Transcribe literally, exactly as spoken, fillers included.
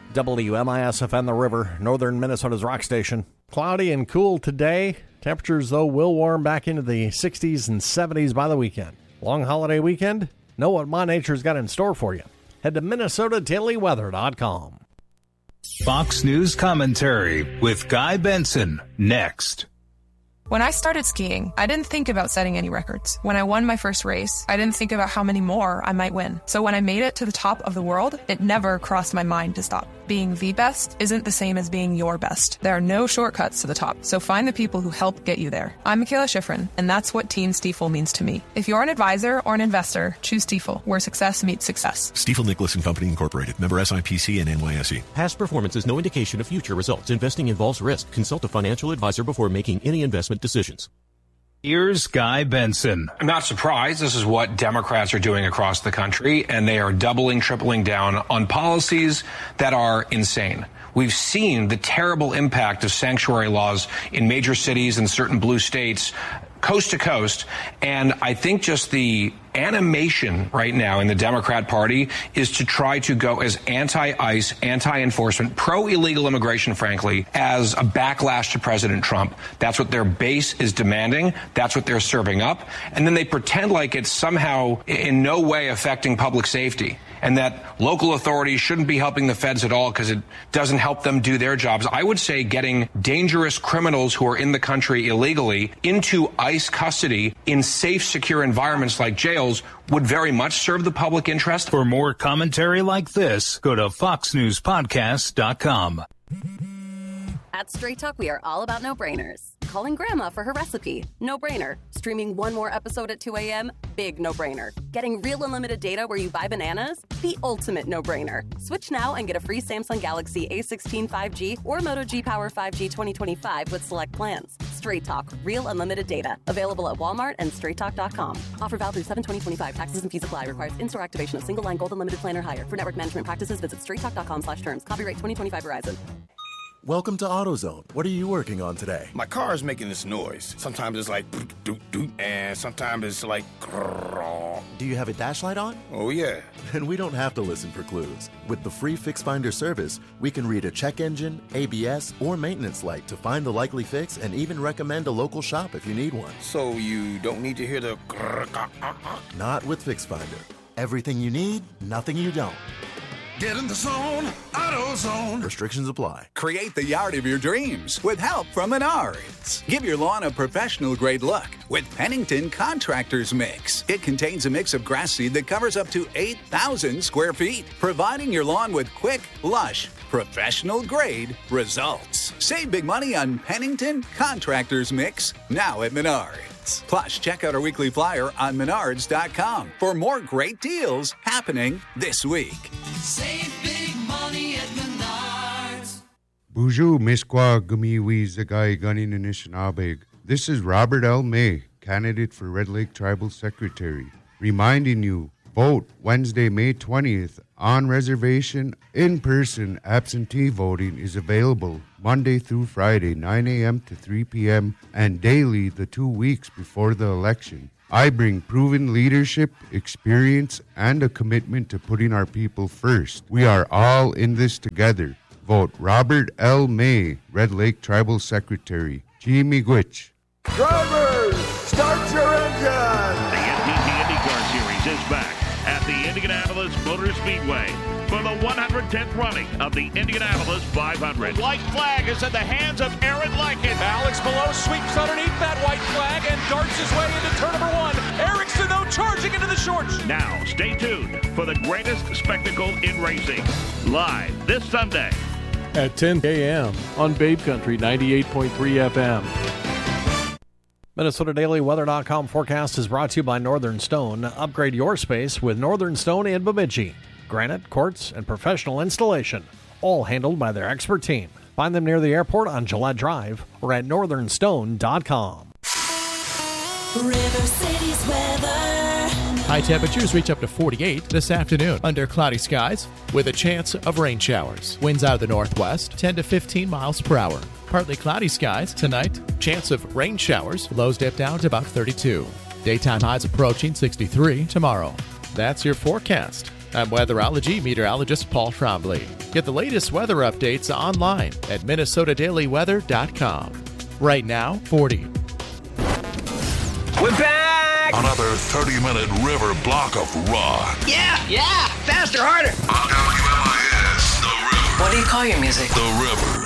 W M I S F N The River, northern Minnesota's rock station. Cloudy and cool today. Temperatures, though, will warm back into the sixties and seventies by the weekend. Long holiday weekend? Know what My Nature's got in store for you. Head to Minnesota Daily Weather dot com. Fox News Commentary with Guy Benson, next. When I started skiing, I didn't think about setting any records. When I won my first race, I didn't think about how many more I might win. So when I made it to the top of the world, it never crossed my mind to stop. Being the best isn't the same as being your best. There are no shortcuts to the top, so find the people who help get you there. I'm Michaela Schifrin, and that's what Team Stiefel means to me. If you're an advisor or an investor, choose Stiefel, where success meets success. Stiefel Nicholas and Company Incorporated, member S I P C and N Y S E. Past performance is no indication of future results. Investing involves risk. Consult a financial advisor before making any investment decisions. Here's Guy Benson. I'm not surprised. This is what Democrats are doing across the country, and they are doubling, tripling down on policies that are insane. We've seen the terrible impact of sanctuary laws in major cities and certain blue states, coast to coast, and I think just the animation right now in the Democrat Party is to try to go as anti-ICE, anti-enforcement, pro-illegal immigration, frankly, as a backlash to President Trump. That's what their base is demanding. That's what they're serving up. And then they pretend like it's somehow in no way affecting public safety, and that local authorities shouldn't be helping the feds at all because it doesn't help them do their jobs. I would say getting dangerous criminals who are in the country illegally into ICE custody in safe, secure environments like jails would very much serve the public interest. For more commentary like this, go to fox news podcast dot com. At Straight Talk, we are all about no-brainers. Calling Grandma for her recipe, no-brainer. Streaming one more episode at two a.m., big no-brainer. Getting real unlimited data where you buy bananas, the ultimate no-brainer. Switch now and get a free Samsung Galaxy A sixteen five G or Moto G Power five G twenty twenty-five with select plans. Straight Talk, real unlimited data. Available at Walmart and straight talk dot com. Offer valid through seven twenty twenty-five. Taxes and fees apply. Requires in-store activation of single line gold unlimited plan or higher. For network management practices, visit straight talk dot com slash terms. Copyright twenty twenty-five Verizon. Welcome to AutoZone. What are you working on today? My car is making this noise. Sometimes it's like doot, doot, doot, and sometimes it's like grrr. Do you have a dash light on? Oh, yeah. Then we don't have to listen for clues. With the free Fix Finder service, we can read a check engine, A B S, or maintenance light to find the likely fix and even recommend a local shop if you need one. So you don't need to hear the grrr, grrr, grrr, grrr. Not with Fix Finder. Everything you need, nothing you don't. Get in the zone, AutoZone. Restrictions apply. Create the yard of your dreams with help from Menards. Give your lawn a professional-grade look with Pennington Contractors Mix. It contains a mix of grass seed that covers up to eight thousand square feet, providing your lawn with quick, lush, professional-grade results. Save big money on Pennington Contractors Mix now at Menards. Plus, check out our weekly flyer on menards dot com for more great deals happening this week. Save big money at Menards. Bonjour, Misqua Gumiwi Zagai Gunin Anishinabeg. This is Robert L. May, candidate for Red Lake Tribal Secretary, reminding you, vote Wednesday, May twentieth. On reservation, in-person absentee voting is available Monday through Friday, nine a.m. to three p.m., and daily the two weeks before the election. I bring proven leadership, experience, and a commitment to putting our people first. We are all in this together. Vote Robert L. May, Red Lake Tribal Secretary. Jimmy Gwitch. Drivers, start your engine! The N T T IndyCar Series is back at the Indianapolis Motor Speedway for the one hundred tenth running of the Indianapolis five hundred. The white flag is in the hands of Aaron Lycan. Alex Below sweeps underneath that white flag and darts his way into turn number one. Erickson, though, charging into the shorts. Now, stay tuned for the greatest spectacle in racing. Live this Sunday at ten a.m. on Babe Country ninety-eight point three F M. Minnesota Daily Weather dot com forecast is brought to you by Northern Stone. Upgrade your space with Northern Stone in Bemidji. Granite, quartz, and professional installation, all handled by their expert team. Find them near the airport on Gillette Drive or at northern stone dot com. River City's weather. High temperatures reach up to forty-eight this afternoon under cloudy skies with a chance of rain showers. Winds out of the northwest, ten to fifteen miles per hour. Partly cloudy skies tonight. Chance of rain showers. Lows dip down to about thirty-two. Daytime highs approaching sixty-three tomorrow. That's your forecast. I'm weatherology meteorologist Paul Trombley. Get the latest weather updates online at minnesota daily weather dot com. Right now, forty. We're back! Another thirty-minute river block of rock. Yeah, yeah! Faster, harder! On W M I S, The River. What do you call your music? The River.